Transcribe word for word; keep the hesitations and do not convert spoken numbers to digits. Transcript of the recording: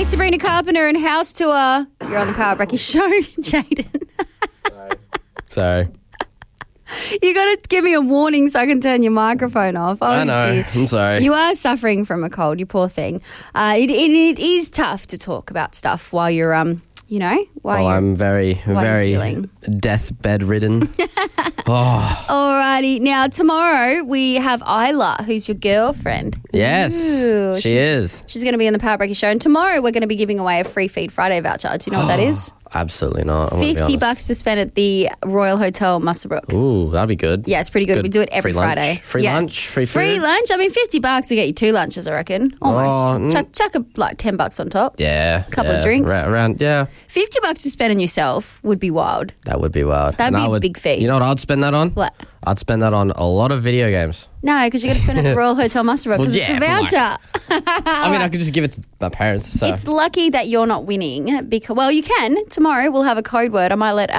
Sabrina Carpenter and House Tour. You're on the Power Brecky Show, Jaden. Sorry. You got to give me a warning so I can turn your microphone off. Oh, I know. dear. I'm sorry. You are suffering from a cold, you poor thing. Uh, it, it, it is tough to talk about stuff while you're, um, you know, while Well, you're... I'm very, you're very dealing. deathbed ridden. oh, Alrighty. Now, tomorrow we have Isla, who's your girlfriend. yes, Ooh, she she's- is. She's going to be on the Power Breaker Show. And tomorrow we're going to be giving away a free Feed Friday voucher. Do you know what that is? Absolutely not. I wanna be fifty honest. bucks to spend at the Royal Hotel Muswellbrook. Ooh, that'd be good. Yeah, it's pretty good. We do it every Free lunch. Friday. Free Yeah. lunch, free food. Free lunch? I mean, fifty bucks to get you two lunches, I reckon. Almost. Oh, mm. chuck, chuck a, like ten bucks on top. Yeah. Couple of yeah, drinks. ra- Around, yeah, fifty bucks to spend on yourself would be wild. that would be wild. That'd And be I a would- big fee. You know what I'd spend that on? What? I'd spend that on a lot of video games. No, because you got to spend it at the Royal Hotel Muswellbrook because Well, yeah, it's a but voucher. I mean, I could just give it to my parents. So. It's lucky that you're not winning because, well, you can. Tomorrow we'll have a code word. I might let